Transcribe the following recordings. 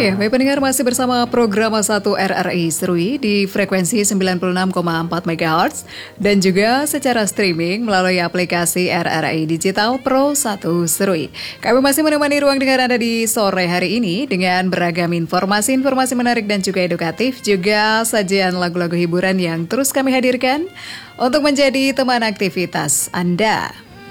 Ya, baik pendengar, masih bersama program 1 RRI Serui di frekuensi 96,4 MHz dan juga secara streaming melalui aplikasi RRI Digital Pro 1 Serui. Kami masih menemani ruang dengar Anda di sore hari ini dengan beragam informasi-informasi menarik dan juga edukatif, juga sajian lagu-lagu hiburan yang terus kami hadirkan untuk menjadi teman aktivitas Anda.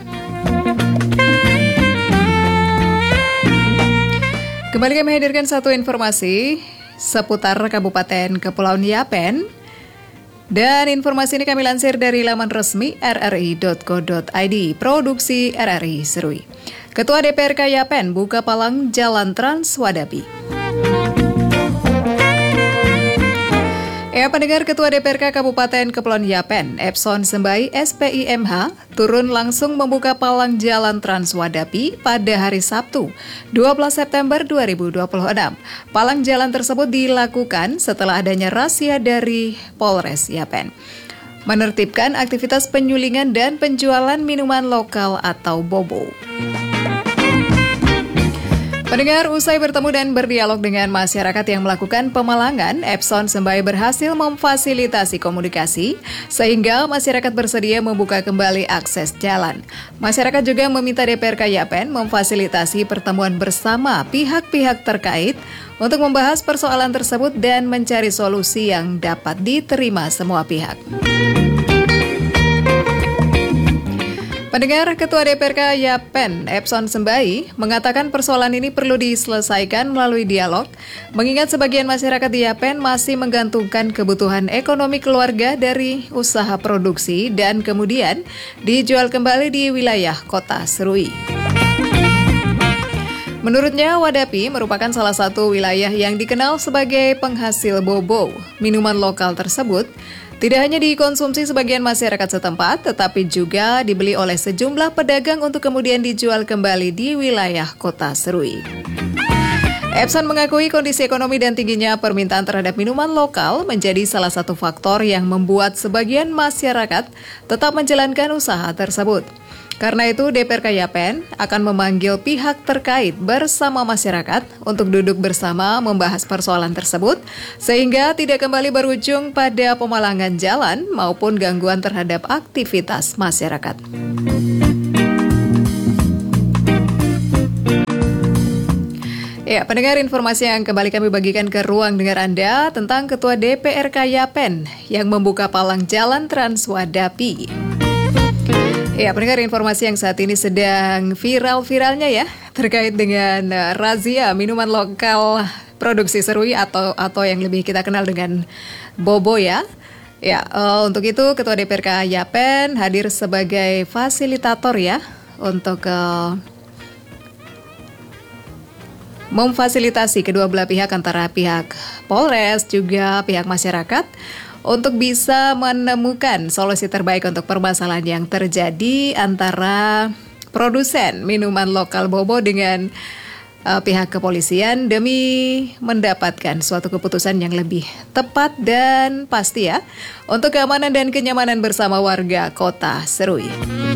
Kembali kami hadirkan satu informasi seputar Kabupaten Kepulauan Yapen. Dan informasi ini kami lansir dari laman resmi rri.co.id, produksi RRI Serui. Ketua DPRK Yapen buka palang jalan Trans Wadapi. Pendengar, Ketua DPRK Kabupaten Kepulauan Yapen, Epson Sembai SPIMH, turun langsung membuka palang jalan Trans Wadapi pada hari Sabtu, 12 September 2026. Palang jalan tersebut dilakukan setelah adanya razia dari Polres Yapen, menertibkan aktivitas penyulingan dan penjualan minuman lokal atau bobo. Pendengar, usai bertemu dan berdialog dengan masyarakat yang melakukan pemalangan, Epson Sembai berhasil memfasilitasi komunikasi sehingga masyarakat bersedia membuka kembali akses jalan. Masyarakat juga meminta DPRK Yapen memfasilitasi pertemuan bersama pihak-pihak terkait untuk membahas persoalan tersebut dan mencari solusi yang dapat diterima semua pihak. Pendengar, Ketua DPRK Yapen, Epson Sembai, mengatakan persoalan ini perlu diselesaikan melalui dialog, mengingat sebagian masyarakat di Yapen masih menggantungkan kebutuhan ekonomi keluarga dari usaha produksi dan kemudian dijual kembali di wilayah kota Serui. Menurutnya, Wadapi merupakan salah satu wilayah yang dikenal sebagai penghasil bobo. Minuman lokal tersebut tidak hanya dikonsumsi sebagian masyarakat setempat, tetapi juga dibeli oleh sejumlah pedagang untuk kemudian dijual kembali di wilayah kota Serui. Epson mengakui kondisi ekonomi dan tingginya permintaan terhadap minuman lokal menjadi salah satu faktor yang membuat sebagian masyarakat tetap menjalankan usaha tersebut. Karena itu, DPRK Yapen akan memanggil pihak terkait bersama masyarakat untuk duduk bersama membahas persoalan tersebut, sehingga tidak kembali berujung pada pemalangan jalan maupun gangguan terhadap aktivitas masyarakat. Ya, pendengar, informasi yang kembali kami bagikan ke ruang dengar Anda tentang Ketua DPRK Yapen yang membuka palang jalan Trans Wadapi. Ya, pendengar, informasi yang saat ini sedang viral-viralnya ya, terkait dengan razia minuman lokal produksi Serui atau yang lebih kita kenal dengan bobo ya. Ya, untuk itu Ketua DPRK Yapen hadir sebagai fasilitator ya, untuk memfasilitasi kedua belah pihak antara pihak Polres juga pihak masyarakat untuk bisa menemukan solusi terbaik untuk permasalahan yang terjadi antara produsen minuman lokal bobo dengan pihak kepolisian demi mendapatkan suatu keputusan yang lebih tepat dan pasti ya untuk keamanan dan kenyamanan bersama warga kota Serui.